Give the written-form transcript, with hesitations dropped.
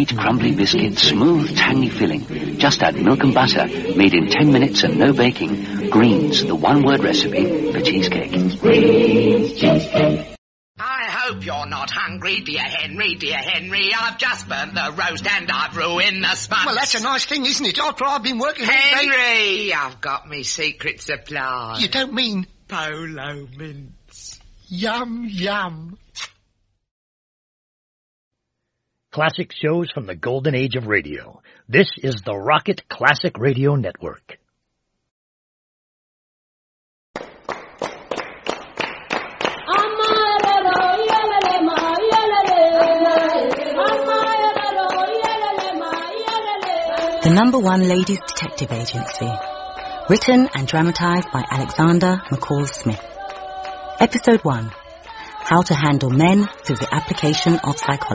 sweet, crumbly biscuit, smooth, tangy filling. Just add milk and butter, made in 10 minutes and no baking. Greens, the one-word recipe for cheesecake. Greens cheesecake. I hope you're not hungry, dear Henry, dear Henry. I've just burnt the roast and I've ruined the spuds. Well, that's a nice thing, isn't it? After I've been working... Henry, I've got me secret supply. You don't mean... Polo mints. Yum, yum. Classic shows from the golden age of radio. This is the Rocket Classic Radio Network. The #1 Ladies Detective Agency. Written and dramatized by Alexander McCall Smith. Episode 1. How to handle men through the application of psychology.